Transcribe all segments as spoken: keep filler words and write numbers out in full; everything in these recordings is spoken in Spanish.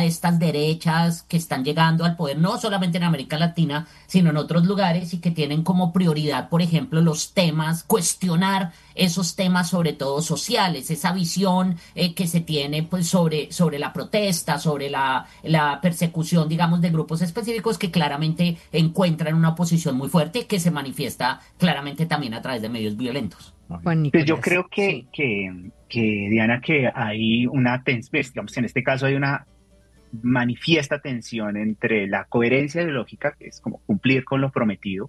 a estas derechas que están llegando al poder, no solamente en América Latina, sino en otros lugares y que tienen como prioridad, por ejemplo, los temas, cuestionar esos temas sobre todo sociales, esa visión eh, que se tiene pues sobre, sobre la protesta, sobre la, la persecución, digamos, de grupos específicos que claramente encuentran una posición muy fuerte que se manifiesta claramente también a través de medios violentos. Juan Pues yo Nicolás. creo que, Sí. que, que Diana, que hay una tensión, digamos, en este caso hay una manifiesta tensión entre la coherencia ideológica, que es como cumplir con lo prometido,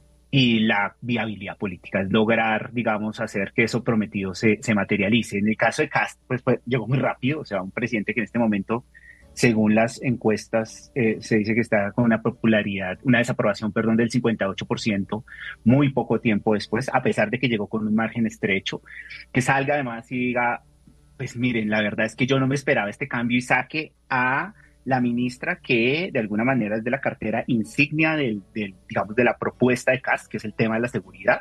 y la viabilidad política, es lograr, digamos, hacer que eso prometido se, se materialice. En el caso de Cast, pues, pues llegó muy rápido, o sea, un presidente que en este momento, según las encuestas, eh, se dice que está con una popularidad, una desaprobación, perdón, del cincuenta y ocho por ciento, muy poco tiempo después, a pesar de que llegó con un margen estrecho, que salga además y diga, pues miren, la verdad es que yo no me esperaba este cambio y saque a la ministra que de alguna manera es de la cartera insignia del, del, digamos, de la propuesta de Cast, que es el tema de la seguridad,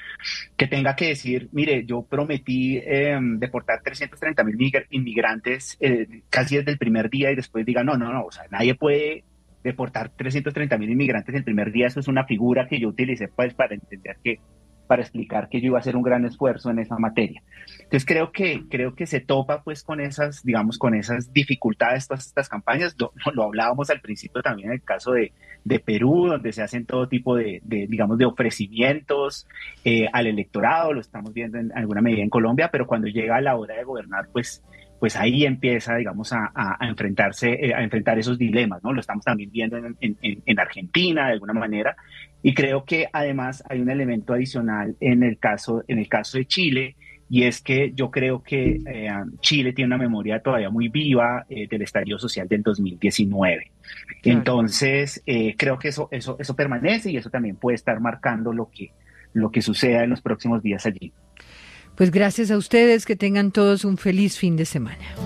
que tenga que decir, mire, yo prometí eh, deportar trescientos treinta mil inmigrantes eh, casi desde el primer día y después diga, no, no, no, o sea, nadie puede deportar trescientos treinta mil inmigrantes el primer día, eso es una figura que yo utilicé pues para entender que, para explicar que yo iba a hacer un gran esfuerzo en esa materia. Entonces creo que, creo que se topa pues con esas, digamos, con esas dificultades todas estas campañas, lo, lo hablábamos al principio también en el caso de, de Perú, donde se hacen todo tipo de, de digamos, de ofrecimientos eh, al electorado, lo estamos viendo en alguna medida en Colombia, pero cuando llega la hora de gobernar, pues pues ahí empieza, digamos, a, a, a enfrentarse, eh, a enfrentar esos dilemas, ¿no? Lo estamos también viendo en, en, en Argentina, de alguna manera, y creo que además hay un elemento adicional en el caso, en el caso de Chile, y es que yo creo que eh, Chile tiene una memoria todavía muy viva eh, del estallido social del dos mil diecinueve. Claro. Entonces, eh, creo que eso, eso, eso permanece y eso también puede estar marcando lo que, lo que suceda en los próximos días allí. Pues gracias a ustedes, que tengan todos un feliz fin de semana.